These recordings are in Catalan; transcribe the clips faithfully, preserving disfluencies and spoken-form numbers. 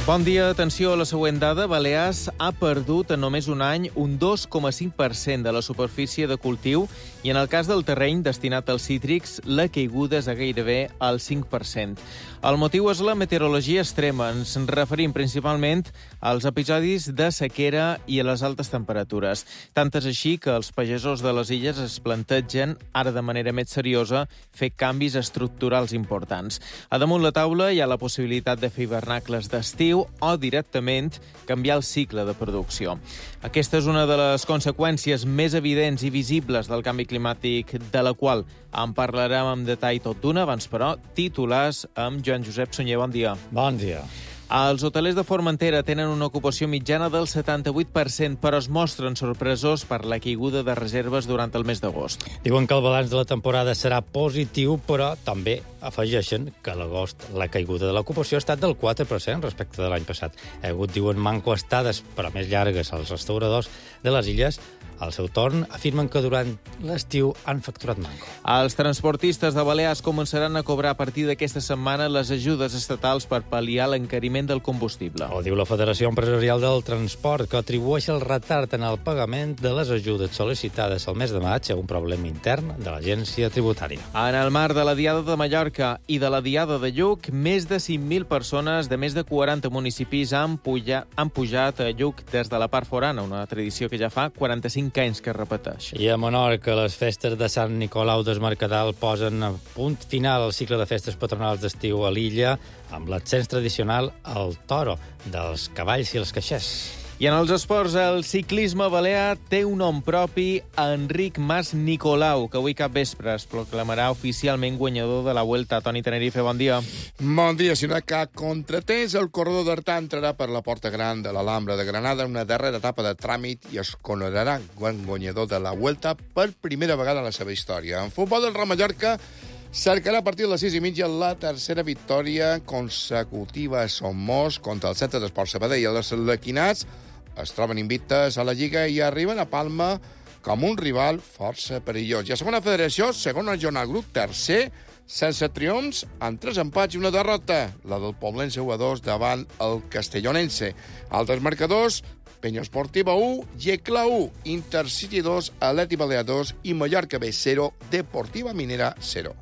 Bon dia, atenció a la següent dada. Balears ha perdut en només un any un dos coma cinc per cent de la superfície de cultiu i en el cas del terreny destinat als cítrics, la caiguda és a gairebé el cinc per cent. El motiu és la meteorologia extrema. Ens referim principalment als episodis de sequera i a les altes temperatures. Tant és així que els pagesos de les illes es plantegen, ara de manera més seriosa, fer canvis estructurals importants. A damunt la taula hi ha la possibilitat de fer hivernacles d'estiu o directament canviar el cicle de producció. Aquesta és una de les conseqüències més evidents i visibles del canvi climàtic, de la qual en parlarem amb detall tot d'una. Abans, però, titulars amb Joan Josep Sunyer. Bon dia. Bon dia. Els hotelers de Formentera tenen una ocupació mitjana del setanta-vuit per cent, però es mostren sorpresos per la caiguda de reserves durant el mes d'agost. Diuen que el balanç de la temporada serà positiu, però també afegeixen que a l'agost la caiguda de l'ocupació ha estat del quatre per cent respecte de l'any passat. Ha hagut, diuen, manco estades, però més llargues als restauradors de les illes. Al seu torn, afirmen que durant l'estiu han facturat manco. Els transportistes de Balears començaran a cobrar a partir d'aquesta setmana les ajudes estatals per pal·liar l'encariment del combustible. Ho diu la Federació Empresarial del Transport, que atribueix el retard en el pagament de les ajudes sol·licitades al mes de maig a un problema intern de l'agència tributària. En el marc de la Diada de Mallorca i de la Diada de Lluc, més de cinc mil persones de més de quaranta municipis han, puja, han pujat a Lluc des de la part forana, una tradició que ja fa quaranta-cinc anys que es repeteix. I a Menorca, les festes de Sant Nicolau des Mercadal posen a punt final al cicle de festes patronals d'estiu a l'illa amb l'ascens tradicional al toro dels cavalls i els caixers. I en els esports, el ciclisme balear té un nom propi, Enric Mas Nicolau, que avui cap vespre es proclamarà oficialment guanyador de la Vuelta. Toni Tenerife, bon dia. Bon dia. Si no hi ha cap contratemps, el corredor d'Artà entrarà per la porta gran de l'Alhambra de Granada en una darrera etapa de tràmit i es coronarà guanyador de la Vuelta per primera vegada en la seva història. En futbol, el Real Mallorca cercarà a partir de les sis i mitja la tercera victòria consecutiva a Somos contra el Centre d'Esport Sabadell. Els lequinats es troben invictes a la Lliga i arriben a Palma com un rival força perillós. I a segona federació, segona jornada grup, tercer, sense triomfs, amb tres empats i una derrota, la del Poblense u a dos davant el Castellonense. Altres marcadors, Penyosportiva u, Yecla u, Intercity dos, Atleti Balear dos i Mallorca B zero, Deportiva Minera zero.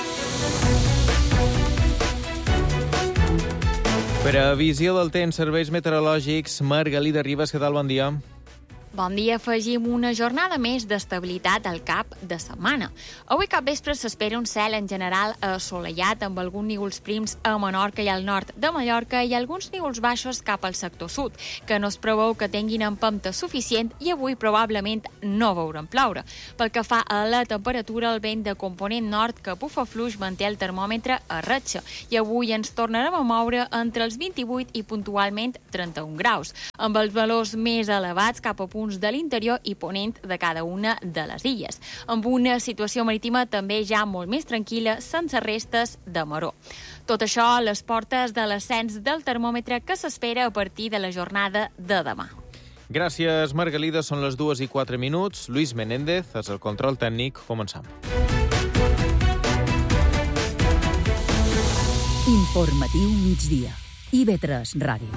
Previsió del temps, serveis meteorològics. Margalida Ribas, què tal? Bon dia. Bon dia, afegim una jornada més d'estabilitat al cap de setmana. Avui cap vespre s'espera un cel en general assolellat amb alguns nígols prims a Menorca i al nord de Mallorca i alguns nígols baixos cap al sector sud, que no es preveu que tinguin empenta suficient i avui probablement no veuran ploure. Pel que fa a la temperatura, el vent de component nord que bufa fluix manté el termòmetre a ratxa i avui ens tornarem a moure entre els vint-i-vuit i puntualment trenta-un graus, amb els valors més elevats cap a punts de l'interior i ponent de cada una de les illes, amb una situació marítima també ja molt més tranquil·la, sense restes de maró. Tot això a les portes de l'ascens del termòmetre que s'espera a partir de la jornada de demà. Gràcies, Margalida. Són les dues i quatre minuts. Luis Menéndez és el control tècnic. Començam. Informatiu migdia. I V tres Ràdio.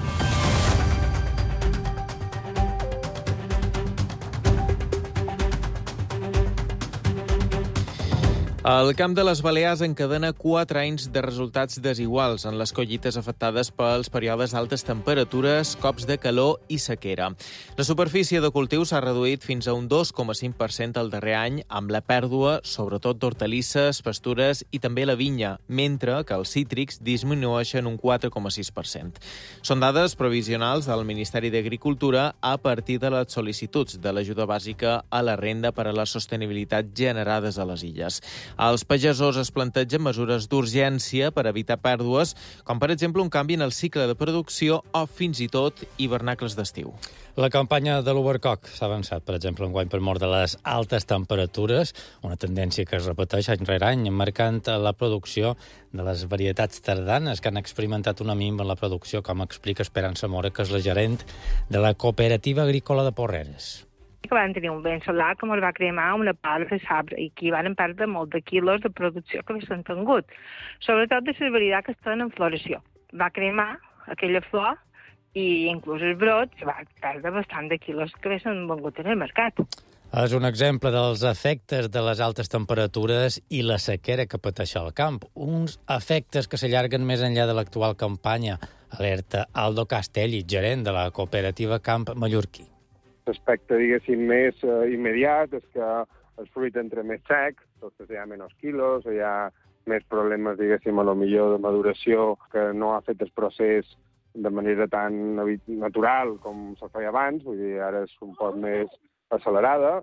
El Camp de les Balears encadena quatre anys de resultats desiguals en les collites afectades pels períodes d'altes temperatures, cops de calor i sequera. La superfície de cultiu s'ha reduït fins a un dos coma cinc per cent el darrer any, amb la pèrdua, sobretot d'hortalisses, pastures i també la vinya, mentre que els cítrics disminueixen un quatre coma sis per cent. Són dades provisionals del Ministeri d'Agricultura a partir de les sol·licituds de l'ajuda bàsica a la renda per a la sostenibilitat generades a les illes. Els pagesos es plantegen mesures d'urgència per evitar pèrdues, com per exemple un canvi en el cicle de producció o fins i tot hivernacles d'estiu. La campanya de l'Overcock s'ha avançat, per exemple, enguany per mort de les altes temperatures, una tendència que es repeteix any rere any, marcant la producció de les varietats tardanes que han experimentat una minva en la producció, com explica Esperança Mora, que és la gerent de la Cooperativa Agrícola de Porreres. Que van tenir un vent solar que ens va cremar una part de sabre i que van perdre molt de quilos de producció que s'han tingut, sobretot de la varietat que estan en floració. Va cremar aquella flor i inclús els brots va perdre bastant de quilos que s'han vengut en el mercat. És un exemple dels efectes de les altes temperatures i la sequera que pateix el camp. Uns efectes que s'allarguen més enllà de l'actual campanya, alerta Aldo Castelli, gerent de la cooperativa Camp Mallorquí. L'aspecte, diguéssim, més eh, immediat és que el fruit entra més sec, doncs hi ha menys quilos, hi ha més problemes, diguéssim, a lo millor de maduració, que no ha fet el procés de manera tan natural com se feia abans, vull dir, ara és un poc més accelerada,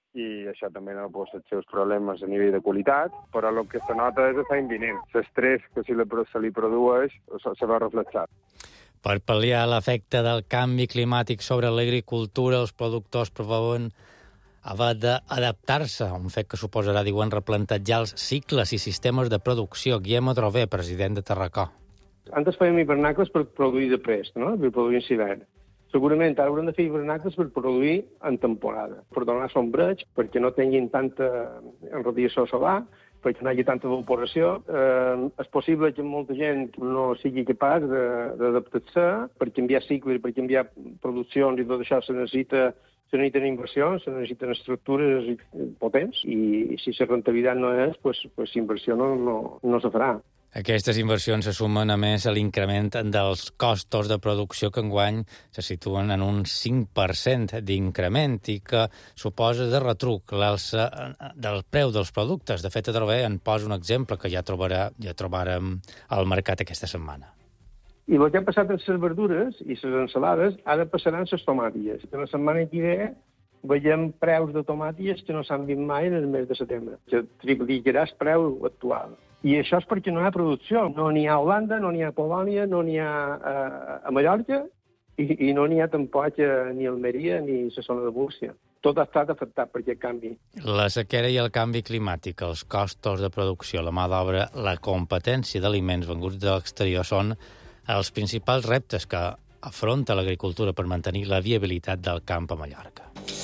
i això també no pot ser els seus problemes a nivell de qualitat, però el que se nota és l'any vinent. L'estrès que se li, se li produeix se va reflexar. Per pal·liar l'efecte del canvi climàtic sobre l'agricultura, els productors preveuen haver d'adaptar-se, un fet que suposarà, diuen, replantejar els cicles i sistemes de producció. Guillem Adrover, president de Tarracó. Antes fèiem hivernacles per produir de prest, no? Per produir en hivern. Segurament ara haurem de fer hivernacles per produir en temporada, per donar sombreig, perquè no tinguin tanta radiació solar, perquè no hi hagi tanta evaporació. Eh, és possible que molta gent no sigui capaç d'adaptar-se, per canviar cicles, per canviar produccions i tot això se necessita se necessiten inversions, se necessiten estructures potents, i si la rentabilitat no és, pues, pues inversió no, no, no se farà. Aquestes inversions se sumen, a més, a l'increment dels costos de producció que enguany se situen en un cinc per cent d'increment i que suposa de retruc l'alça del preu dels productes. De fet, a Adrover en posa un exemple que ja, trobarà, ja trobarem al mercat aquesta setmana. I el que ha passat amb les verdures i les ensalades ara passaran les tomàties. La setmana que ve veiem preus de tomàties que no s'han vist mai en el mes de setembre, que triplicarà el preu actual. I això és perquè no hi ha producció. No n'hi ha a Holanda, no n'hi ha a Polònia, no n'hi ha a, a Mallorca i, i no n'hi ha tampoc ni a Almeria ni a la zona de Múrcia. Tot ha estat afectat per aquest canvi. La sequera i el canvi climàtic, els costos de producció, la mà d'obra, la competència d'aliments venguts de l'exterior són els principals reptes que afronta l'agricultura per mantenir la viabilitat del camp a Mallorca.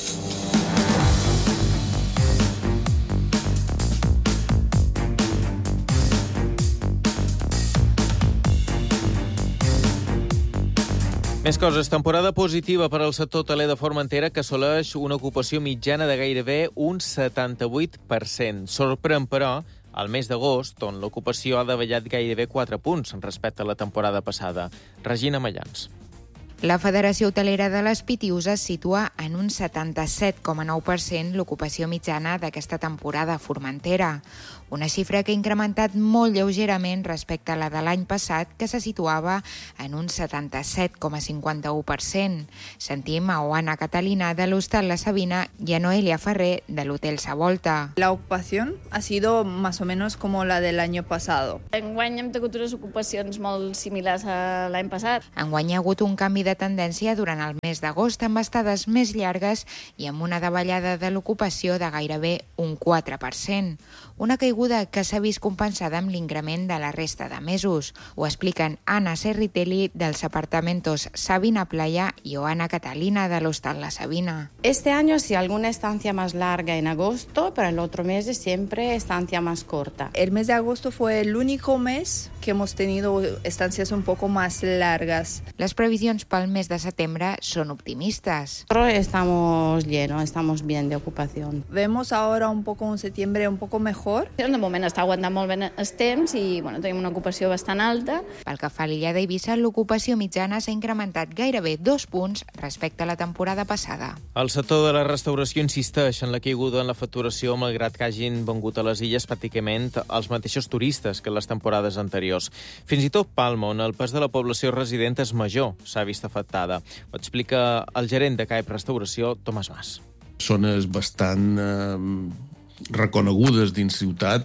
Més coses. Temporada positiva per al sector hoteler de Formentera, que assoleix una ocupació mitjana de gairebé un setanta-vuit per cent. Sorprèn, però, al mes d'agost, on l'ocupació ha davallat gairebé quatre punts respecte a la temporada passada. Regina Mallans. La Federació Hotelera de les Pitiüses situa en un setanta-set coma nou per cent l'ocupació mitjana d'aquesta temporada a Formentera, una xifra que ha incrementat molt lleugerament respecte a la de l'any passat, que se situava en un setanta-set coma cinquanta-u per cent. Sentim a Oana Catalina de l'Hostal La Sabina y a Noelia Ferrer de l'Hotel Savolta. La ocupación ha sido más o menos como la del año pasado. Enguany hem tingut unes ocupacions molt similars a l'any passat. Enguany ha hagut un canvi de tendència durant el mes d'agost amb estades més llargues i amb una davallada de l'ocupació de gairebé un quatre per cent. Una caiguda que s'ha vist compensada amb l'increment de la resta de mesos. Ho expliquen Ana Serritelli dels apartamentos Sabina Playa y Oana Catalina del Hostal La Sabina. Este año sí, alguna estancia más larga en agosto, pero el otro mes es siempre estancia más corta. El mes de agosto fue el único mes que hemos tenido estancias un poco más largas. Les previsions pel mes de setembre són optimistes. Estamos llenos, estamos bien de ocupación. Vemos ahora un poco un septiembre un poco mejor. De moment està aguantant molt bé el temps i bueno, tenim una ocupació bastant alta. Pel que fa a l'illa d'Eivissa, l'ocupació mitjana s'ha incrementat gairebé dos punts respecte a la temporada passada. El sector de la restauració insisteix en la caiguda en la facturació, malgrat que hagin vengut a les illes pràcticament els mateixos turistes que les temporades anteriors. Fins i tot Palma, on el pes de la població resident és major, s'ha vist afectada. Ho explica el gerent de C A E P Restauració, Tomàs Mas. Zones bastant eh, reconegudes dins ciutat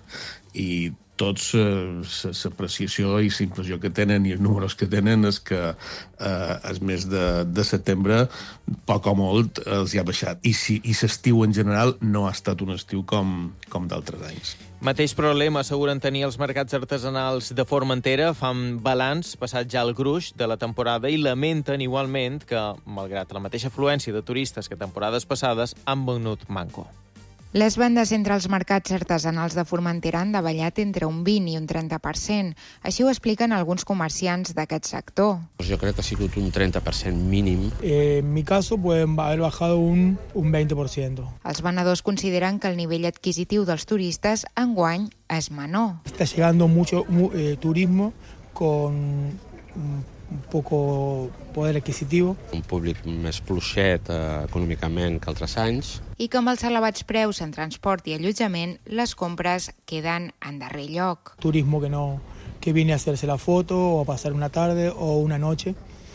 i tots l'apreciació i la impressió que tenen i els números que tenen és que eh, el mes de, de setembre poc o molt els hi ha baixat. I, si, i l'estiu en general no ha estat un estiu com, com d'altres anys. Mateix problema asseguren tenir els mercats artesanals de Formentera. Fan balanç, passat ja el gruix de la temporada, i lamenten igualment que, malgrat la mateixa afluència de turistes que temporades passades, han venut manco. Les vendes entre els mercats artesanals de Formentera han davallat entre un vint i un trenta per cent. Així ho expliquen alguns comerciants d'aquest sector. Jo crec que ha sigut un trenta per cent mínim. Eh, en mi caso pueden haber bajado un, un veinte por ciento. Els venedors consideren que el nivell adquisitiu dels turistes enguany és menor. Está llegando mucho eh, turismo con un poco poder adquisitivo. Un públic més fluixet eh, econòmicament que altres anys. I que amb els elevats preus en transport i allotjament, les compres queden en darrer lloc. Turismo que no que viene a hacerse la foto o a pasar una tarde o una noche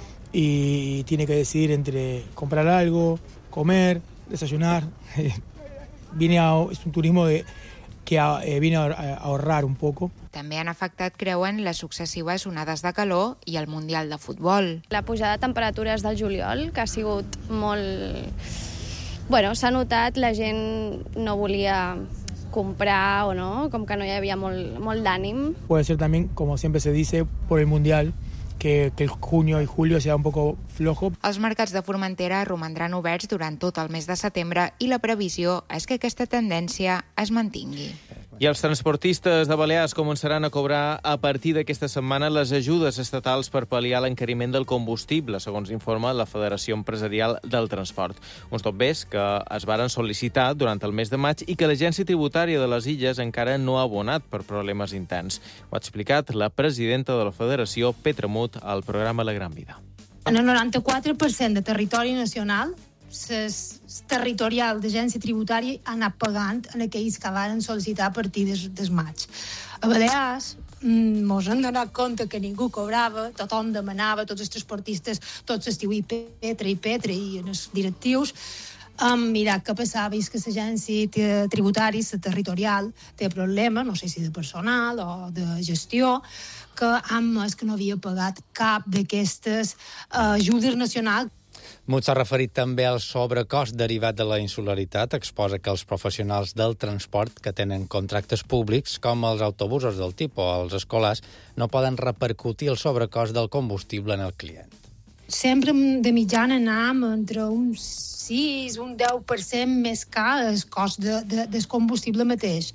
y tiene que decidir entre comprar algo, comer, desayunar. Viene a, es un turismo de, que a, eh, viene a ahorrar un poco. També han afectat, creuen, les successives onades de calor i el Mundial de Futbol. La pujada de temperatures del juliol, que ha sigut molt... Bueno, s'ha notat, la gent no volia comprar o no, com que no hi havia molt, molt d'ànim. Puede ser también, como siempre se dice, por el Mundial, que, que el junio y julio sea un poco flojo. Els mercats de Formentera romandran oberts durant tot el mes de setembre i la previsió és que aquesta tendència es mantingui. I els transportistes de Balears començaran a cobrar a partir d'aquesta setmana les ajudes estatals per pal·liar l'encariment del combustible, segons informa la Federació Empresarial del Transport. Uns topers que es varen sol·licitar durant el mes de maig i que l'Agència Tributària de les Illes encara no ha abonat per problemes interns. Ho ha explicat la presidenta de la Federació, Petra Mut, al programa La Gran Vida. En el noranta-quatre per cent de territori nacional, les territorial d'agència tributària ha anat pagant en aquells que varen sol·licitar a partir des, des maig. A Balears mos hem donat compte que ningú cobrava, tothom demanava, tots els transportistes, tots estiu i Petra i Petra i els directius, hem mirat què passava i que l'agència tributària, la territorial, té problemes, no sé si de personal o de gestió, que han més que no havia pagat cap d'aquestes ajudes nacionals. Mut s'ha referit també al sobrecost derivat de la insularitat. Exposa que els professionals del transport que tenen contractes públics, com els autobusos del tipus o els escolars, no poden repercutir el sobrecost del combustible en el client. Sempre de mitjana anam entre un sis, un deu per cent més car el cost de, de, del combustible mateix.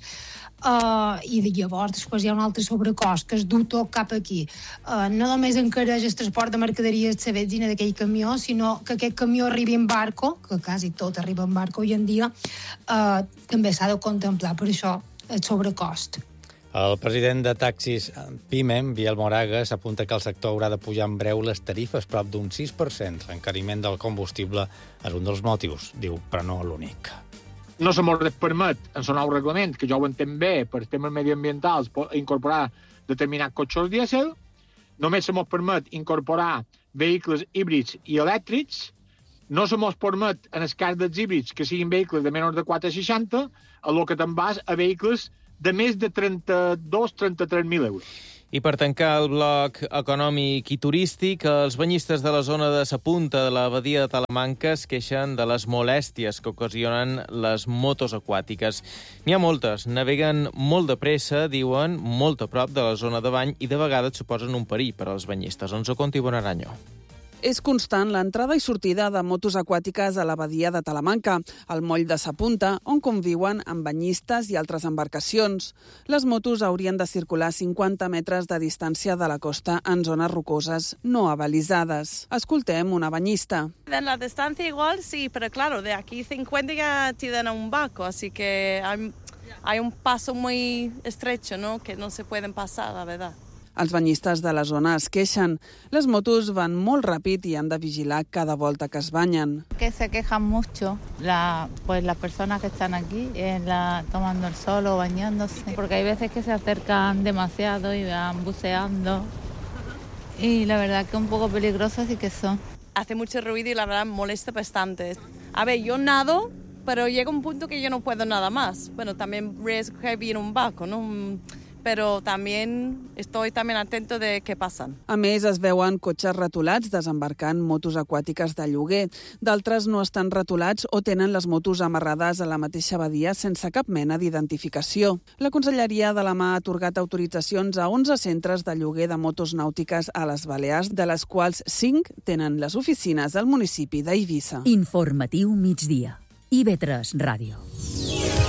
Uh, i llavors després hi ha un altre sobrecost que es du tot cap aquí. Uh, no només encareix el transport de mercaderies de la benzina d'aquell camió, sinó que aquest camió arribi en barco, que quasi tot arriba en barco avui en dia, uh, també s'ha de contemplar per això el sobrecost. El president de Taxis Pimem, Biel Moragas, apunta que el sector haurà de pujar en breu les tarifes prop d'un sis per cent. L'encariment del combustible és un dels motius, diu, però no l'únic. No se mos permet, en el nou reglament, que jo ho entenc bé, per temes mediambientals, incorporar determinats cotxes dièsel. Només se mos permet incorporar vehicles híbrids i elèctrics. No se mos permet, en el cas dels híbrids, que siguin vehicles de menys de quatre coma seixanta, a lo que te'n vas a vehicles de més de trenta-dos a trenta-tres mil euros. I per tancar el bloc econòmic i turístic, els banyistes de la zona de sa Punta de la badia de Talamanca es queixen de les molèsties que ocasionen les motos aquàtiques. N'hi ha moltes, naveguen molt de pressa, diuen, molt a prop de la zona de bany i de vegades suposen un perill per als banyistes. Ens ho conti Bonaranyo. És constant l'entrada i sortida de motos aquàtiques a la badia de Talamanca, al moll de sa Punta, on conviuen amb banyistes i altres embarcacions. Les motos haurien de circular cinquanta metres de distància de la costa en zones rocoses no avalisades. Escoltem una banyista. En la distancia igual sí, pero claro, de aquí cincuenta ya te dan a un barco, así que hay, hay un paso muy estrecho, ¿no? Que no se pueden pasar, la verdad. Els banyistes de la zona es queixen. Les motos van molt ràpid i han de vigilar cada volta que es banyen. Que se quejan mucho la, pues las personas que están aquí en la, tomando el sol o bañándose, porque hay veces que se acercan demasiado y van buceando y la verdad que un poco peligrosas sí que son. Hace mucho ruido y la verdad molesta bastante. A ver, yo nado, pero llega un punto que yo no puedo nada más. Bueno, también riesgo que viene un barco, ¿no? Però també estoy también atento de què passen. A més, es veuen cotxes ratolats desembarcant motos aquàtiques de lloguer. D'altres no estan ratolats o tenen les motos amarrades a la mateixa badia sense cap mena d'identificació. La Conselleria de la Mà ha atorgat autoritzacions a onze centres de lloguer de motos nàutiques a les Balears, de les quals cinc tenen les oficines al municipi d'Eivissa. Informatiu migdia. I V tres Ràdio.